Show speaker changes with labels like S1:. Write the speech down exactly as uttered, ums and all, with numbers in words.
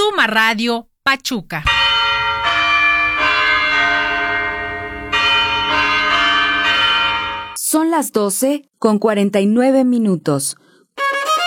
S1: Suma Radio Pachuca.
S2: Son las doce con cuarenta y nueve minutos.